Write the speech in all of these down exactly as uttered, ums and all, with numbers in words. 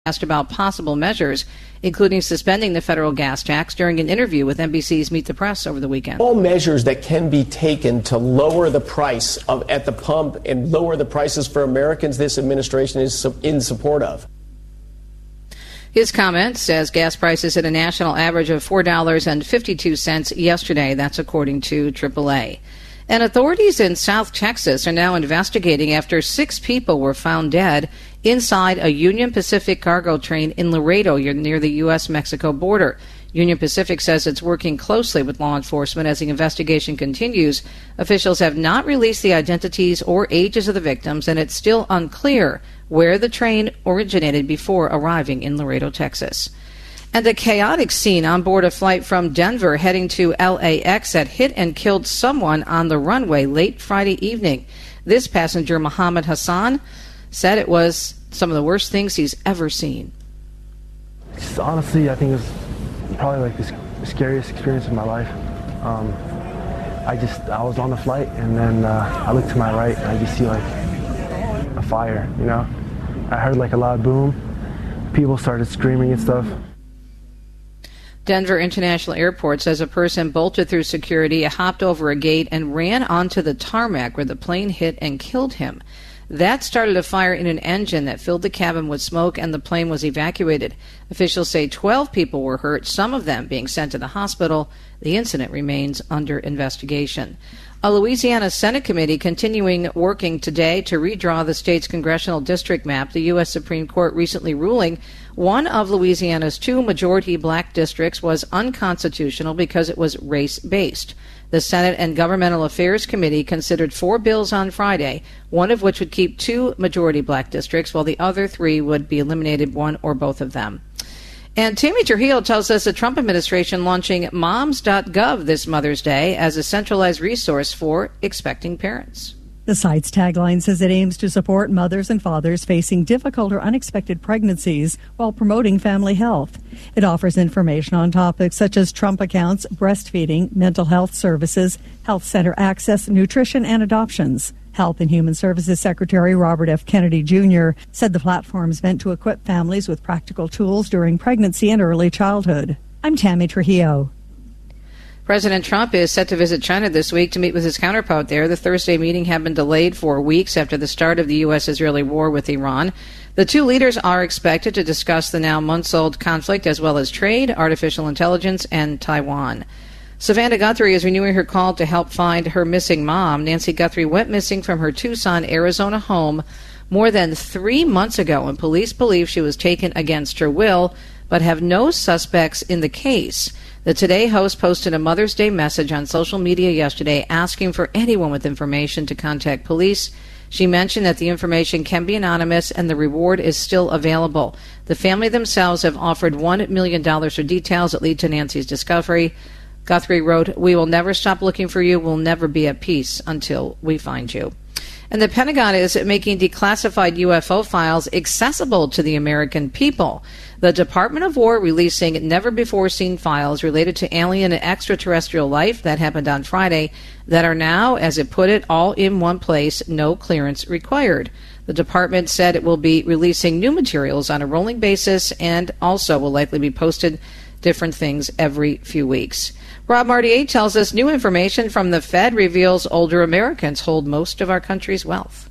asked about possible measures, including suspending the federal gas tax during an interview with N B C's Meet the Press over the weekend. All measures that can be taken to lower the price of, at the pump and lower the prices for Americans, this administration is in support of. His comment says gas prices hit a national average of four dollars and fifty-two cents yesterday. That's according to triple A. And authorities in South Texas are now investigating after six people were found dead inside a Union Pacific cargo train in Laredo near the U S Mexico border. Union Pacific says it's working closely with law enforcement as the investigation continues. Officials have not released the identities or ages of the victims, and it's still unclear where the train originated before arriving in Laredo, Texas. And a chaotic scene on board a flight from Denver heading to L A X that hit and killed someone on the runway late Friday evening. This passenger, Mohammed Hassan, said it was some of the worst things he's ever seen. Just honestly, I think it was probably like the scariest experience of my life. Um, I just, I was on the flight, and then uh, I looked to my right, and I just see like a fire, you know? I heard like a loud boom. People started screaming and stuff. Denver International Airport says a person bolted through security, hopped over a gate, and ran onto the tarmac where the plane hit and killed him. That started a fire in an engine that filled the cabin with smoke, and the plane was evacuated. Officials say twelve people were hurt, some of them being sent to the hospital. The incident remains under investigation. A Louisiana Senate committee continuing working today to redraw the state's congressional district map, the U S Supreme Court recently ruling one of Louisiana's two majority black districts was unconstitutional because it was race-based. The Senate and Governmental Affairs Committee considered four bills on Friday, one of which would keep two majority black districts, while the other three would be eliminated, one or both of them. And Tammy Trujillo tells us the Trump administration launching moms dot gov this Mother's Day as a centralized resource for expecting parents. The site's tagline says it aims to support mothers and fathers facing difficult or unexpected pregnancies while promoting family health. It offers information on topics such as Trump accounts, breastfeeding, mental health services, health center access, nutrition, and adoptions. Health and Human Services Secretary Robert F. Kennedy Junior said the platform is meant to equip families with practical tools during pregnancy and early childhood. I'm Tammy Trujillo. President Trump is set to visit China this week to meet with his counterpart there. The Thursday meeting had been delayed for weeks after the start of the U S-Israeli war with Iran. The two leaders are expected to discuss the now months-old conflict as well as trade, artificial intelligence, and Taiwan. Savannah Guthrie is renewing her call to help find her missing mom. Nancy Guthrie went missing from her Tucson, Arizona home more than three months ago, and police believe she was taken against her will, but have no suspects in the case. The Today host posted a Mother's Day message on social media yesterday asking for anyone with information to contact police. She mentioned that the information can be anonymous and the reward is still available. The family themselves have offered one million dollars for details that lead to Nancy's discovery. Guthrie wrote, "We will never stop looking for you. We'll never be at peace until we find you." And the Pentagon is making declassified U F O files accessible to the American people. The Department of War releasing never-before-seen files related to alien and extraterrestrial life that happened on Friday that are now, as it put it, all in one place, no clearance required. The department said it will be releasing new materials on a rolling basis and also will likely be posted different things every few weeks. Rob Martier tells us new information from the Fed reveals older Americans hold most of our country's wealth.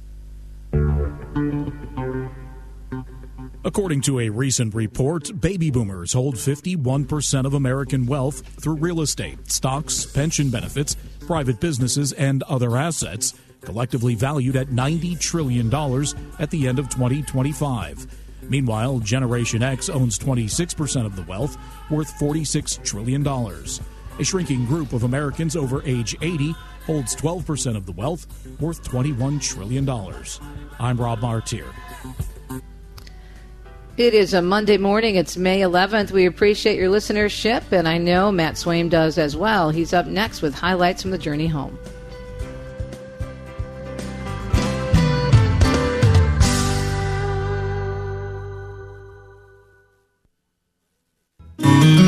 According to a recent report, baby boomers hold fifty-one percent of American wealth through real estate, stocks, pension benefits, private businesses, and other assets, collectively valued at ninety trillion dollars at the end of twenty twenty-five. Meanwhile, Generation X owns twenty-six percent of the wealth, worth forty-six trillion dollars. A shrinking group of Americans over age eighty holds twelve percent of the wealth, worth twenty-one trillion dollars. I'm Rob Martier. It is a Monday morning. It's May eleventh. We appreciate your listenership, and I know Matt Swaim does as well. He's up next with highlights from the journey home. Hi,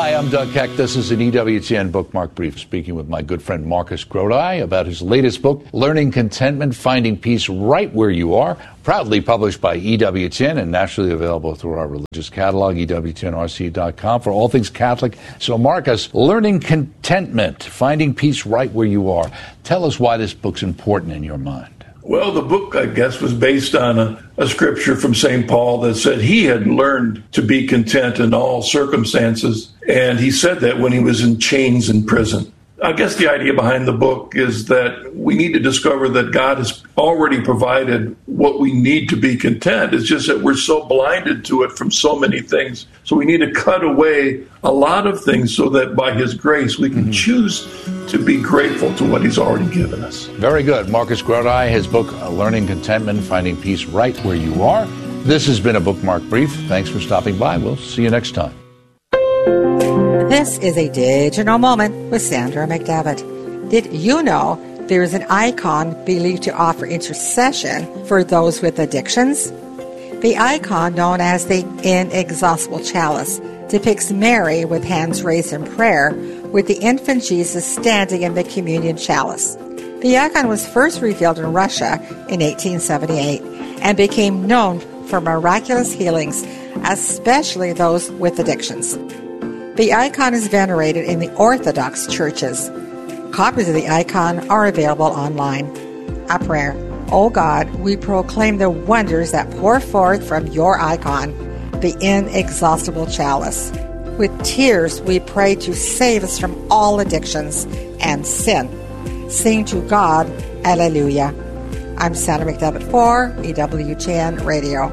Hi, I'm Doug Keck. This is an E W T N Bookmark Brief, speaking with my good friend Marcus Grodi about his latest book, Learning Contentment, Finding Peace Right Where You Are, proudly published by E W T N and nationally available through our religious catalog, E W T N R C dot com, for all things Catholic. So, Marcus, Learning Contentment, Finding Peace Right Where You Are. Tell us why this book's important in your mind. Well, the book, I guess, was based on a, a scripture from Saint Paul that said he had learned to be content in all circumstances. And he said that when he was in chains in prison. I guess the idea behind the book is that we need to discover that God has already provided what we need to be content. It's just that we're so blinded to it from so many things. So we need to cut away a lot of things so that by his grace we can mm-hmm. choose to be grateful to what he's already given us. Very good. Marcus Grodi, his book, Learning Contentment, Finding Peace Right Where You Are. This has been a Bookmark Brief. Thanks for stopping by. We'll see you next time. This is a digital moment with Sandra McDevitt. Did you know there is an icon believed to offer intercession for those with addictions? The icon, known as the Inexhaustible Chalice, depicts Mary with hands raised in prayer, with the infant Jesus standing in the communion chalice. The icon was first revealed in Russia in eighteen seventy-eight and became known for miraculous healings, especially those with addictions. The icon is venerated in the Orthodox churches. Copies of the icon are available online. A prayer. O God, we proclaim the wonders that pour forth from your icon, the inexhaustible chalice. With tears, we pray to save us from all addictions and sin. Sing to God, Alleluia. I'm Sandra McDevitt for E W T N Radio.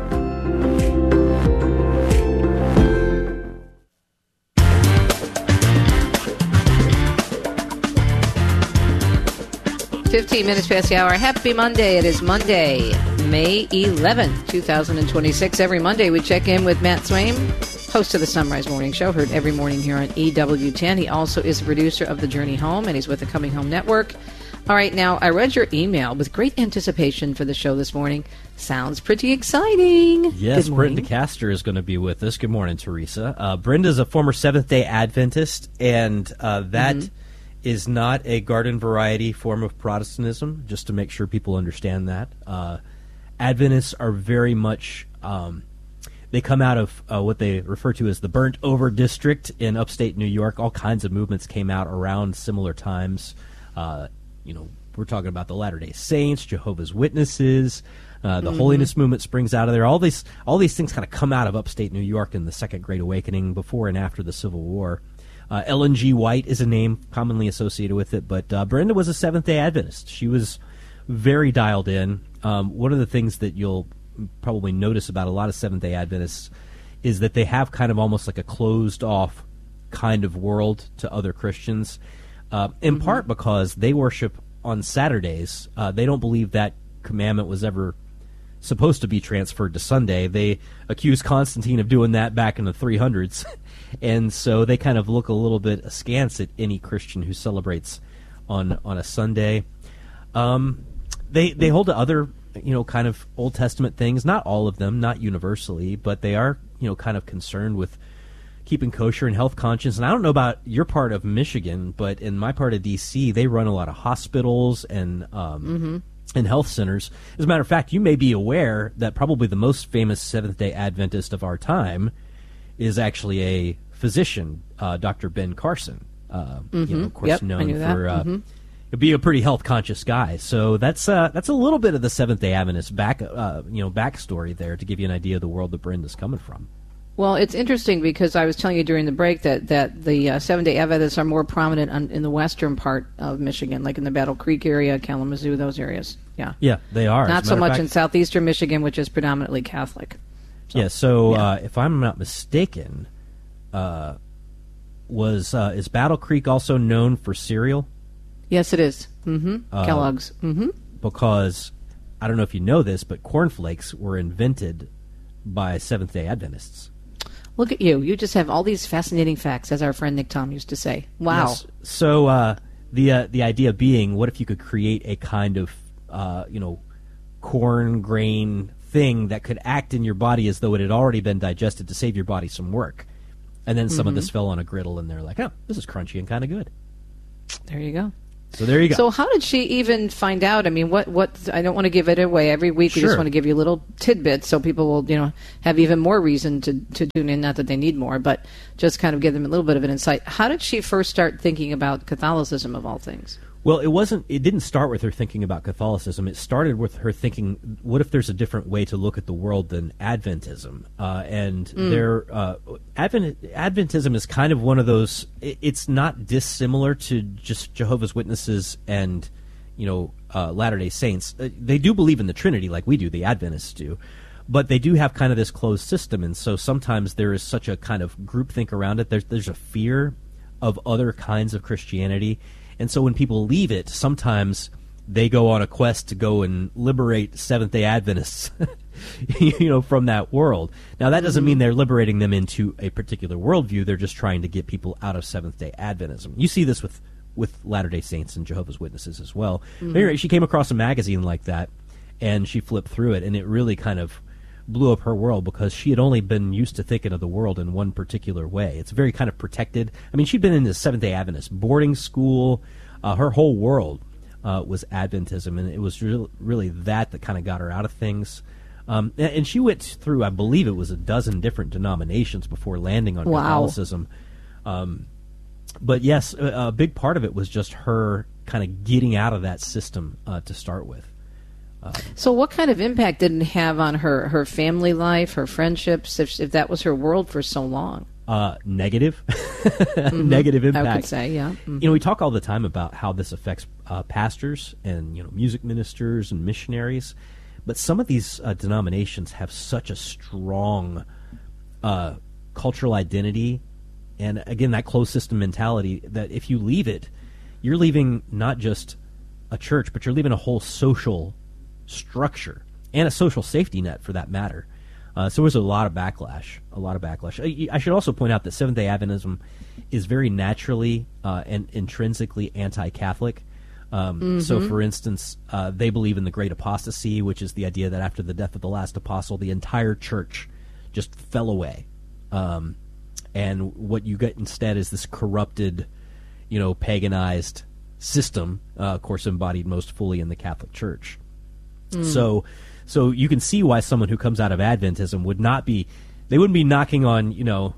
fifteen minutes past the hour. Happy Monday. It is Monday, May eleventh, twenty twenty-six. Every Monday we check in with Matt Swaim, host of the Sunrise Morning Show, heard every morning here on E W T N. He also is the producer of The Journey Home, and he's with the Coming Home Network. All right, now, I read your email with great anticipation for the show this morning. Sounds pretty exciting. Yes, Brenda Castor is going to be with us. Good morning, Teresa. Uh, Brenda's a former Seventh-day Adventist, and uh, that... Mm-hmm. is not a garden variety form of Protestantism, just to make sure people understand that. Uh, Adventists are very much, um, they come out of uh, what they refer to as the burnt over district in upstate New York. All kinds of movements came out around similar times. Uh, you know, we're talking about the Latter-day Saints, Jehovah's Witnesses, uh, the mm-hmm. Holiness movement springs out of there. All these, all these things kind of come out of upstate New York in the Second Great Awakening, before and after the Civil War. Uh, Ellen G. White is a name commonly associated with it, but uh, Brenda was a Seventh-day Adventist. She was very dialed in. Um, one of the things that you'll probably notice about a lot of Seventh-day Adventists is that they have kind of almost like a closed-off kind of world to other Christians, uh, in mm-hmm. part because they worship on Saturdays. Uh, they don't believe that commandment was ever supposed to be transferred to Sunday. They accused Constantine of doing that back in the three hundreds. And so they kind of look a little bit askance at any Christian who celebrates on on a Sunday. Um, they they hold to other, you know, kind of Old Testament things. Not all of them, not universally, but they are, you know, kind of concerned with keeping kosher and health conscious. And I don't know about your part of Michigan, but in my part of D C, they run a lot of hospitals and um, mm-hmm. and health centers. As a matter of fact, you may be aware that probably the most famous Seventh-day Adventist of our time is actually a physician, uh, Doctor Ben Carson. Uh, mm-hmm. You know, of course, yep, known for uh, mm-hmm. being a pretty health conscious guy. So that's uh, that's a little bit of the Seventh Day Adventist back, uh, you know, backstory there to give you an idea of the world that Brenda's coming from. Well, it's interesting because I was telling you during the break that that the uh, Seventh Day Adventists are more prominent on, in the western part of Michigan, like in the Battle Creek area, Kalamazoo, those areas. Yeah, yeah, they are. Not so much fact, in southeastern Michigan, which is predominantly Catholic. So, yeah, so yeah. Uh, if I'm not mistaken, uh, was uh, is Battle Creek also known for cereal? Yes, it is. Mm-hmm. Uh, Kellogg's. Mm-hmm. Because, I don't know if you know this, but cornflakes were invented by Seventh-day Adventists. Look at you. You just have all these fascinating facts, as our friend Nick Tom used to say. Wow. Yes. So uh, the uh, the idea being, what if you could create a kind of, uh, you know, corn grain thing that could act in your body as though it had already been digested to save your body some work. And then some Mm-hmm. of this fell on a griddle, and they're like, oh, this is crunchy and kind of good. There you go. So there you go. So how did she even find out? I mean, what, what, I don't want to give it away. Every week we Sure. just want to give you little tidbits so people will, you know, have even more reason to, to tune in. Not that they need more, but just kind of give them a little bit of an insight. How did she first start thinking about Catholicism of all things? Well, it wasn't. It didn't start with her thinking about Catholicism. It started with her thinking, "What if there's a different way to look at the world than Adventism?" Uh, and Mm. there, uh, Advent, Adventism is kind of one of those. It, it's not dissimilar to just Jehovah's Witnesses and, you know, uh, Latter-day Saints. Uh, they do believe in the Trinity, like we do. The Adventists do. But they do have kind of this closed system, and so sometimes there is such a kind of groupthink around it. There's there's a fear of other kinds of Christianity. And so when people leave it, sometimes they go on a quest to go and liberate Seventh-day Adventists, you know, from that world. Now, that doesn't mean they're liberating them into a particular worldview. They're just trying to get people out of Seventh-day Adventism. You see this with, with Latter-day Saints and Jehovah's Witnesses as well. Mm-hmm. Anyway, she came across a magazine like that, and she flipped through it, and it really kind of blew up her world because she had only been used to thinking of the world in one particular way. It's very kind of protected. I mean, she'd been in the Seventh-day Adventist boarding school. Uh, her whole world uh, was Adventism, and it was re- really that that kind of got her out of things. Um, and, and she went through, I believe it was a dozen different denominations before landing on Wow. Catholicism. Um, but yes, a, a big part of it was just her kind of getting out of that system uh, to start with. So what kind of impact did it have on her, her family life, her friendships, if, if that was her world for so long? Uh, negative. mm-hmm. Negative impact. I could say, yeah. Mm-hmm. You know, we talk all the time about how this affects uh, pastors and, you know, music ministers and missionaries, but some of these uh, denominations have such a strong uh, cultural identity and, again, that closed system mentality that if you leave it, you're leaving not just a church, but you're leaving a whole social structure and a social safety net for that matter. Uh, so there was a lot of backlash, a lot of backlash. I, I should also point out that Seventh-day Adventism is very naturally uh, and intrinsically anti-Catholic. Um, mm-hmm. So, for instance, uh, they believe in the Great Apostasy, which is the idea that after the death of the last apostle, the entire church just fell away. Um, and what you get instead is this corrupted, you know, paganized system, uh, of course, embodied most fully in the Catholic Church. Mm. So, so you can see why someone who comes out of Adventism would not be, they wouldn't be knocking on, you know,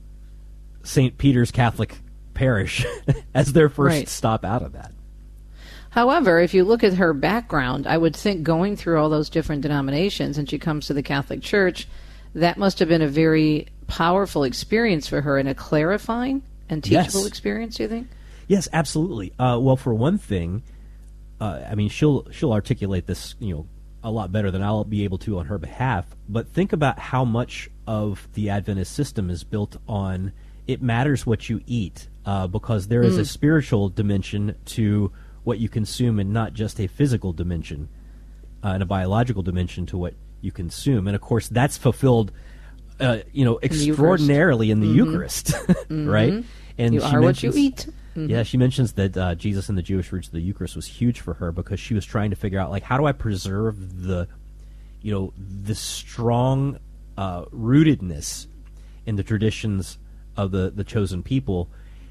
Saint Peter's Catholic Parish as their first right. stop out of that. However, if you look at her background, I would think going through all those different denominations and she comes to the Catholic Church, that must have been a very powerful experience for her and a clarifying and teachable yes. experience, do you think? Yes, absolutely. Uh, well, for one thing, uh, I mean, she'll she'll articulate this, you know, a lot better than I'll be able to on her behalf. But think about how much of the Adventist system is built on it matters what you eat, uh, because there is mm. a spiritual dimension to what you consume and not just a physical dimension uh, and a biological dimension to what you consume. And, of course, that's fulfilled, uh, you know, extraordinarily in the Eucharist, in the mm-hmm. Eucharist right? And you she are what you eat. Mm-hmm. Yeah, she mentions that uh, Jesus and the Jewish roots of the Eucharist was huge for her because she was trying to figure out, like, how do I preserve the, you know, the strong uh, rootedness in the traditions of the, the chosen people,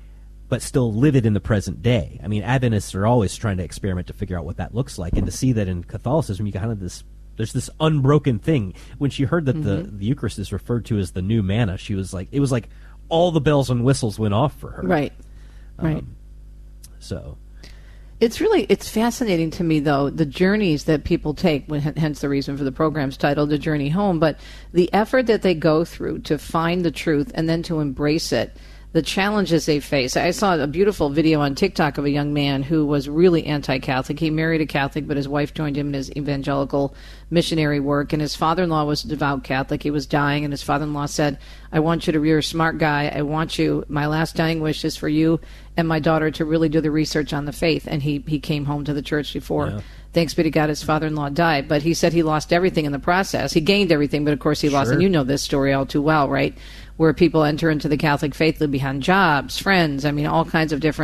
but still live it in the present day. I mean, Adventists are always trying to experiment to figure out what that looks like, and to see that in Catholicism, you kind of this, there's this unbroken thing. When she heard that mm-hmm. the, the Eucharist is referred to as the new manna, she was like, it was like all the bells and whistles went off for her. Right. Right. Um, so, it's really it's fascinating to me, though, the journeys that people take. Hence the reason for the program's title, "The Journey Home." But the effort that they go through to find the truth and then to embrace it. The challenges they face. I saw a beautiful video on TikTok of a young man who was really anti-Catholic. He married a Catholic, but his wife joined him in his evangelical missionary work, and his father-in-law was a devout Catholic. He was dying, and his father-in-law said, I want you to, you're a smart guy. I want you, my last dying wish is for you and my daughter to really do the research on the faith. And he, he came home to the church before. Yeah. Thanks be to God, his father-in-law died. But he said he lost everything in the process. He gained everything, but of course he lost, sure. and you know this story all too well, right? Where people enter into the Catholic faith, leave behind jobs, friends, I mean, all kinds of different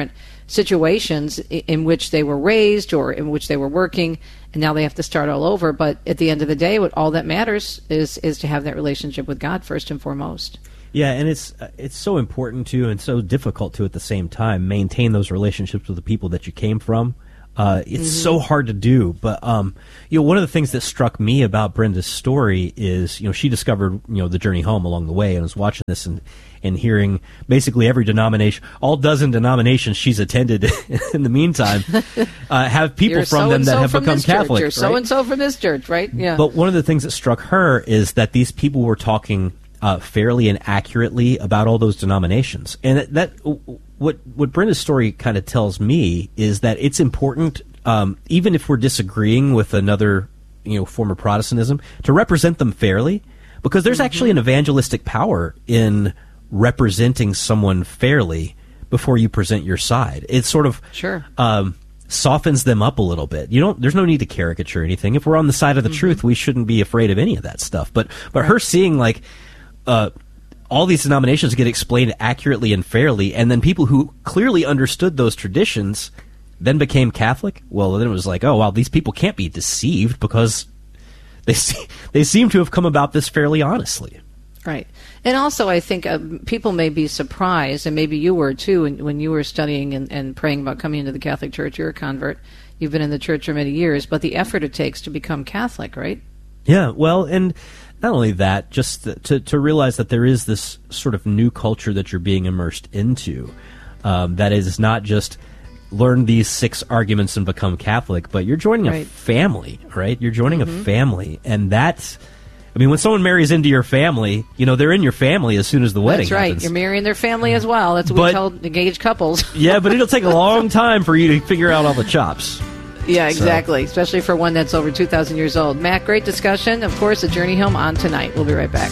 situations in which they were raised or in which they were working, and now they have to start all over. But at the end of the day, what all that matters is is to have that relationship with God first and foremost. Yeah, and it's it's so important to and so difficult to at the same time maintain those relationships with the people that you came from. Uh, it's mm-hmm. so hard to do, but um, you know, one of the things that struck me about Brenda's story is, you know, she discovered, you know, the journey home along the way, and was watching this and and hearing basically every denomination, all dozen denominations she's attended in the meantime, uh, have people You're from them that have become Catholic. You're so and so from this church, right? Yeah. But one of the things that struck her is that these people were talking uh, fairly and accurately about all those denominations, and that. that What what Brenda's story kind of tells me is that it's important, um, even if we're disagreeing with another, you know, form of Protestantism, to represent them fairly, because there's mm-hmm. actually an evangelistic power in representing someone fairly before you present your side. It sort of sure. um, softens them up a little bit. You don't. There's no need to caricature anything. If we're on the side of the mm-hmm. truth, we shouldn't be afraid of any of that stuff. But but right. her seeing like. Uh, all these denominations get explained accurately and fairly, and then people who clearly understood those traditions then became Catholic. Well, then it was like, oh, well, these people can't be deceived because they see, they seem to have come about this fairly honestly. Right. And also, I think uh, people may be surprised, and maybe you were too, when, when you were studying and, and praying about coming into the Catholic Church. You're a convert. You've been in the church for many years, but the effort it takes to become Catholic, right? Yeah, well, and not only that, just to to realize that there is this sort of new culture that you're being immersed into, um, that is not just learn these six arguments and become Catholic, but you're joining right. a family, right? You're joining mm-hmm. a family, and that's, I mean, when someone marries into your family, you know, they're in your family as soon as the wedding That's right. happens. You're marrying their family as well. That's what but, we tell engaged couples. Yeah, but it'll take a long time for you to figure out all the chops. Yeah, exactly, so. Especially for one that's over two thousand years old. Matt, great discussion. Of course, the Journey Home on tonight. We'll be right back.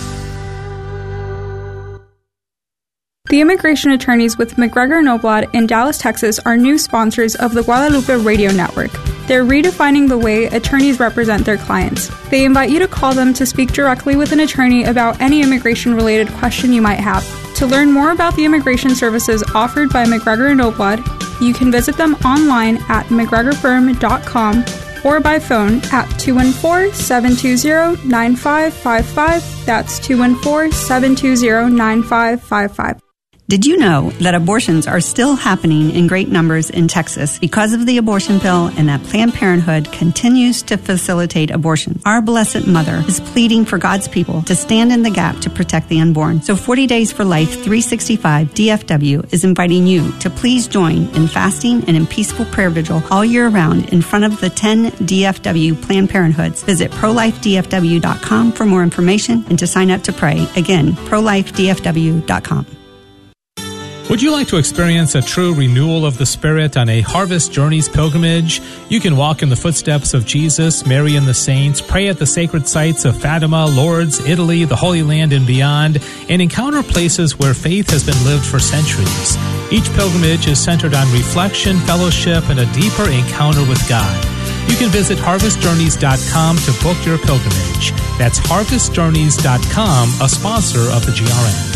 The immigration attorneys with McGregor Noblad in Dallas, Texas are new sponsors of the Guadalupe Radio Network. They're redefining the way attorneys represent their clients. They invite you to call them to speak directly with an attorney about any immigration-related question you might have. To learn more about the immigration services offered by McGregor Noblad, you can visit them online at mcgregor firm dot com or by phone at two one four, seven two zero, nine five five five. That's two one four, seven two zero, nine five five five. Did you know that abortions are still happening in great numbers in Texas because of the abortion pill, and that Planned Parenthood continues to facilitate abortion? Our Blessed Mother is pleading for God's people to stand in the gap to protect the unborn. So forty Days for Life three sixty-five D F W is inviting you to please join in fasting and in peaceful prayer vigil all year round in front of the ten D F W Planned Parenthoods. Visit pro life d f w dot com for more information and to sign up to pray. Again, pro life d f w dot com. Would you like to experience a true renewal of the Spirit on a Harvest Journeys pilgrimage? You can walk in the footsteps of Jesus, Mary and the saints, pray at the sacred sites of Fatima, Lourdes, Italy, the Holy Land, and beyond, and encounter places where faith has been lived for centuries. Each pilgrimage is centered on reflection, fellowship, and a deeper encounter with God. You can visit harvest journeys dot com to book your pilgrimage. That's harvest journeys dot com, a sponsor of the G R N.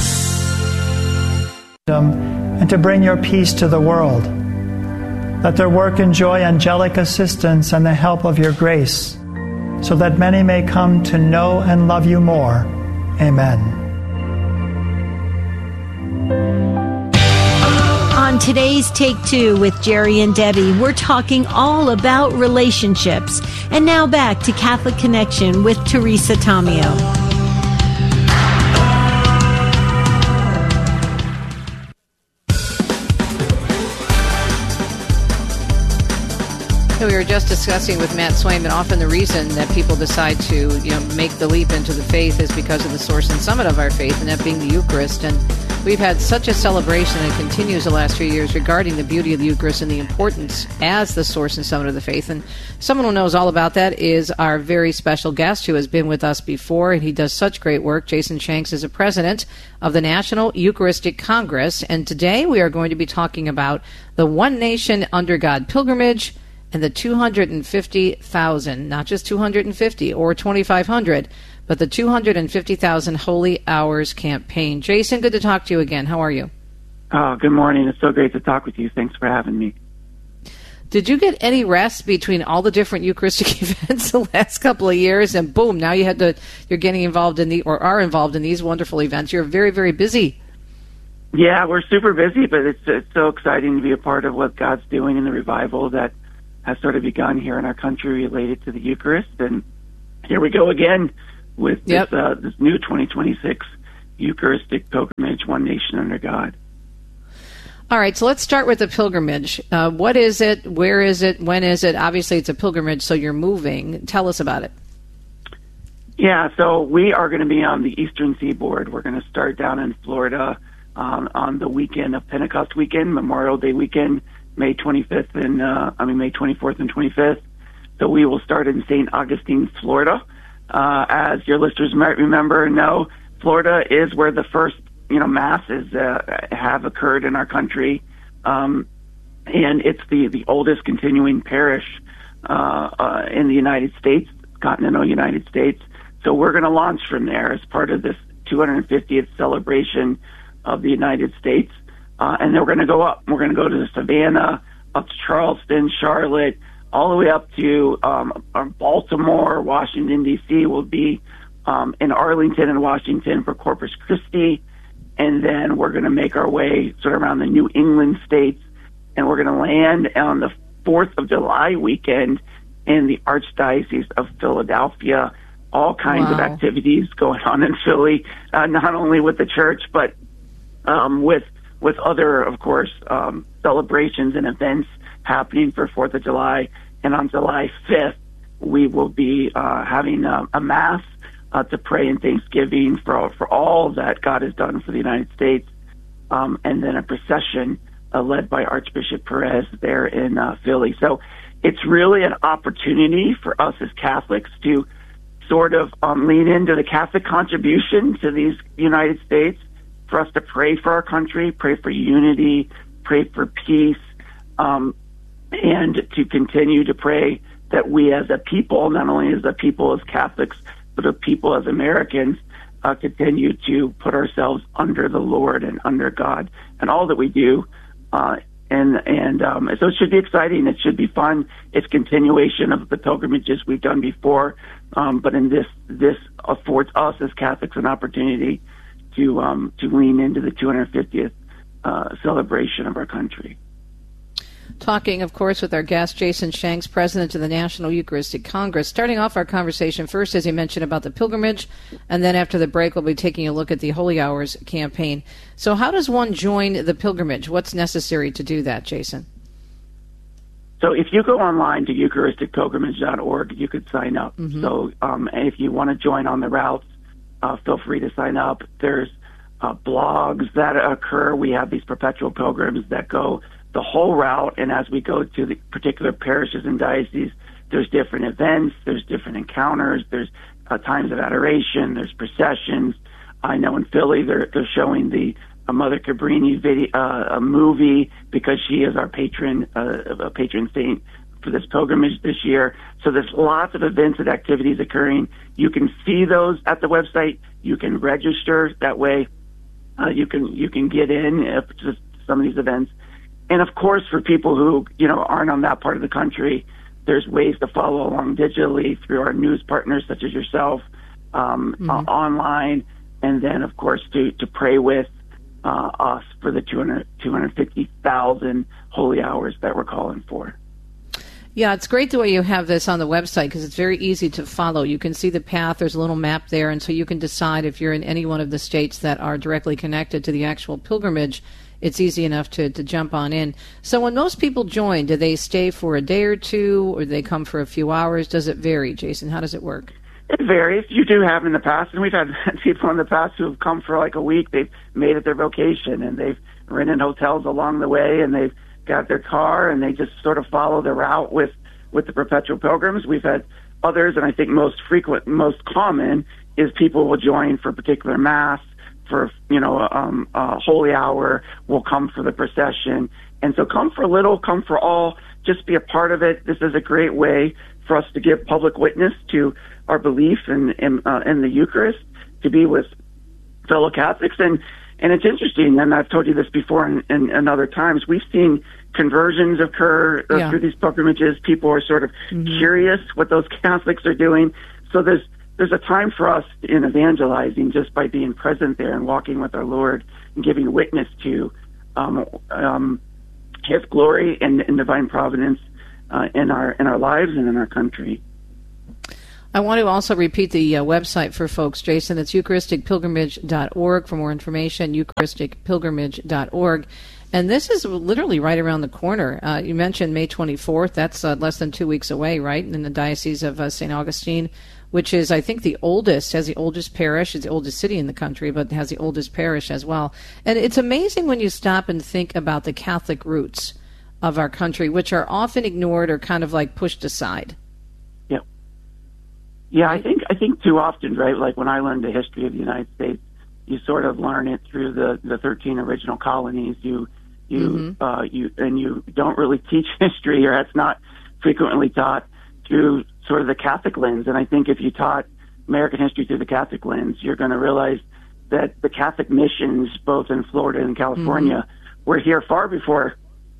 And to bring your peace to the world. Let their work enjoy angelic assistance and the help of your grace, so that many may come to know and love you more. Amen. On today's Take Two with Jerry and Debbie, we're talking all about relationships. And now back to Catholic Connection with Teresa Tomeo. So we were just discussing with Matt Swaim that often the reason that people decide to, you know, make the leap into the faith is because of the source and summit of our faith, and that being the Eucharist. And we've had such a celebration, and it continues the last few years, regarding the beauty of the Eucharist and the importance as the source and summit of the faith. And someone who knows all about that is our very special guest who has been with us before, and he does such great work. Jason Shanks is the president of the National Eucharistic Congress, and today we are going to be talking about the One Nation Under God pilgrimage and the two hundred fifty thousand, not just two hundred fifty or twenty-five hundred, but the two hundred fifty thousand Holy Hours campaign. Jason, good to talk to you again. How are you? Oh, good morning. It's so great to talk with you. Thanks for having me. Did you get any rest between all the different Eucharistic events the last couple of years? And boom, now you had to, you're getting involved in the, or are involved in these wonderful events. You're very, very busy. Yeah, we're super busy, but it's, it's so exciting to be a part of what God's doing in the revival that has sort of begun here in our country related to the Eucharist. And here we go again with yep. this, uh, this new twenty twenty-six Eucharistic pilgrimage, One Nation Under God. All right, so let's start with the pilgrimage. Uh, what is it? Where is it? When is it? Obviously, it's a pilgrimage, so you're moving. Tell us about it. Yeah, so we are going to be on the Eastern Seaboard. We're going to start down in Florida um, on the weekend of Pentecost weekend, Memorial Day weekend, May twenty-fifth and uh, I mean May twenty-fourth and twenty-fifth. So we will start in Saint Augustine, Florida. Uh, as your listeners might remember and know, Florida is where the first you know, masses uh, have occurred in our country, um, and it's the, the oldest continuing parish uh, uh, in the United States, continental United States. So we're going to launch from there as part of this two hundred fiftieth celebration of the United States, uh, and then we're going to go up. We're going to go to Savannah, up to Charleston, Charlotte, all the way up to um, Baltimore, Washington, D C. We'll be um, in Arlington and Washington for Corpus Christi. And then we're going to make our way sort of around the New England states, and we're going to land on the fourth of July weekend in the Archdiocese of Philadelphia. All kinds wow. of activities going on in Philly, uh, not only with the church, but um, with with other, of course, um, celebrations and events happening for fourth of July. And on July fifth, we will be uh, having a, a Mass Uh, to pray in thanksgiving for for all that God has done for the United States, um, and then a procession uh, led by Archbishop Perez there in uh, Philly. So it's really an opportunity for us as Catholics to sort of um, lean into the Catholic contribution to these United States, for us to pray for our country, pray for unity, pray for peace, um, and to continue to pray that we as a people, not only as a people as Catholics, but of people as Americans, uh, continue to put ourselves under the Lord and under God and all that we do. Uh, and and um, so it should be exciting. It should be fun. It's continuation of the pilgrimages we've done before. Um, but in this, this affords us as Catholics an opportunity to, um, to lean into the two hundred fiftieth uh, celebration of our country. Talking, of course, with our guest, Jason Shanks, president of the National Eucharistic Congress. Starting off our conversation first, as you mentioned, about the pilgrimage, and then after the break, we'll be taking a look at the Holy Hours campaign. So how does one join the pilgrimage? What's necessary to do that, Jason? So if you go online to Eucharistic Pilgrimage dot org, you could sign up. Mm-hmm. So um, if you want to join on the routes, uh, feel free to sign up. There's uh, blogs that occur. We have these perpetual pilgrims that go the whole route, and as we go to the particular parishes and dioceses, there's different events, there's different encounters, there's uh, times of adoration, there's processions. I know in Philly they're they're showing the uh, Mother Cabrini video, uh, a movie, because she is our patron, uh, a patron saint for this pilgrimage this year. So there's lots of events and activities occurring. You can see those at the website. You can register that way. Uh, you can you can get in uh, to some of these events. And of course, for people who, you know, aren't on that part of the country, there's ways to follow along digitally through our news partners such as yourself, um, mm-hmm. uh, online, and then, of course, to, to pray with uh, us for the two hundred, two hundred fifty thousand holy hours that we're calling for. Yeah, it's great the way you have this on the website, because it's very easy to follow. You can see the path. There's a little map there, and so you can decide if you're in any one of the states that are directly connected to the actual pilgrimage. It's easy enough to, to jump on in. So when most people join, do they stay for a day or two, or do they come for a few hours? Does it vary, Jason? How does it work? It varies. You do have in the past, and we've had people in the past who have come for like a week. They've made it their vocation, and they've rented hotels along the way, and they've got their car, and they just sort of follow the route with, with the perpetual pilgrims. We've had others, and I think most frequent, most common, is people will join for a particular Mass, for, you know, um, a holy hour, will come for the procession. And so come for little, come for all, just be a part of it. This is a great way for us to give public witness to our belief in, in, uh, in the Eucharist, to be with fellow Catholics. And, and it's interesting, and I've told you this before and, and, and other times, we've seen conversions occur uh, Yeah. through these pilgrimages. People are sort of Mhm. curious what those Catholics are doing. So there's there's a time for us in evangelizing just by being present there and walking with our Lord and giving witness to um, um, His glory and, and divine providence uh, in our in our lives and in our country. I want to also repeat the uh, website for folks, Jason. It's eucharistic pilgrimage dot org for more information, eucharistic pilgrimage dot org. And this is literally right around the corner. Uh, you mentioned May twenty-fourth. That's uh, less than two weeks away, right, in the Diocese of uh, Saint Augustine, which is, I think, the oldest, has the oldest parish. It's the oldest city in the country, but has the oldest parish as well. And it's amazing when you stop and think about the Catholic roots of our country, which are often ignored or kind of like pushed aside. Yeah. Yeah, I think I think too often, right? Like when I learned the history of the United States, you sort of learn it through the, the thirteen original colonies. You you Mm-hmm. uh, you and you don't really teach history, or it's not frequently taught through sort of the Catholic lens. And I think if you taught American history through the Catholic lens, you're going to realize that the Catholic missions, both in Florida and California, Mm-hmm. were here far before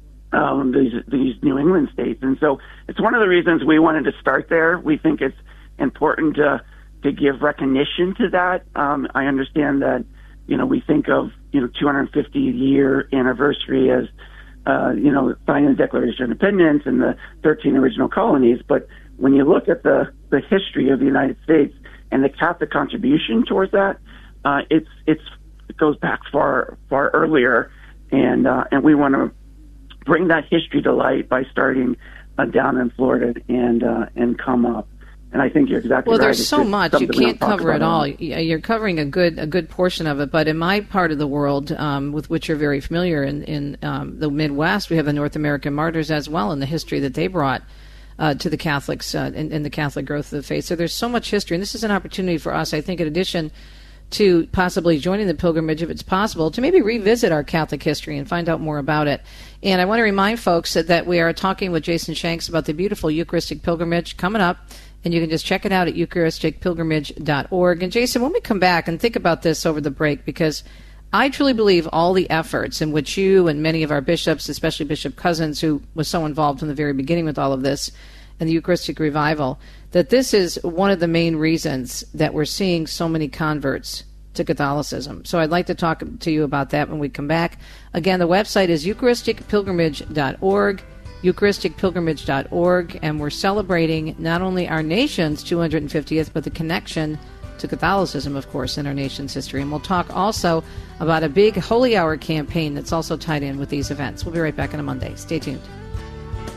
um, these these New England states. And so it's one of the reasons we wanted to start there. We think it's important to to give recognition to that. Um, I understand that, you know, we think of, you know, two hundred fifty year anniversary as, uh, you know, signing the Declaration of Independence and the thirteen original colonies. But when you look at the, the history of the United States and the Catholic contribution towards that, uh, it's, it's, it goes back far, far earlier. And, uh, and we want to bring that history to light by starting uh, down in Florida and, uh, and come up. And I think you're exactly well, right. there's It's so just much you something we can't don't talk cover it about all. enough. Y- You're covering a good a good portion of it, but in my part of the world, um, with which you're very familiar, in in um, the Midwest, we have the North American martyrs as well, and the history that they brought uh, to the Catholics uh, and, and the Catholic growth of the faith. So there's so much history, and this is an opportunity for us, I think, in addition to possibly joining the pilgrimage, if it's possible, to maybe revisit our Catholic history and find out more about it. And I want to remind folks that, that we are talking with Jason Shanks about the beautiful Eucharistic pilgrimage coming up. And you can just check it out at eucharistic pilgrimage dot org. And Jason, when we come back and think about this over the break, because I truly believe all the efforts in which you and many of our bishops, especially Bishop Cousins, who was so involved from the very beginning with all of this, and the Eucharistic revival, that this is one of the main reasons that we're seeing so many converts to Catholicism. So I'd like to talk to you about that when we come back. Again, the website is eucharistic pilgrimage dot org. eucharistic pilgrimage dot org, and we're celebrating not only our nation's two hundred fiftieth, but the connection to Catholicism, of course, in our nation's history. And we'll talk also about a big Holy Hour campaign that's also tied in with these events. We'll be right back on a Monday. Stay tuned.